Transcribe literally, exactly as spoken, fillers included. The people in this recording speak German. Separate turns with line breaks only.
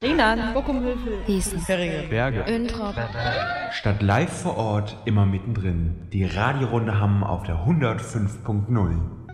Rheinland, Bockumhövel,
Gießen,
Ferringen,
Berge,
Öntrop.
Statt live vor Ort, immer mittendrin. Die Radiorunde Hamm auf der hundertfünf Punkt null.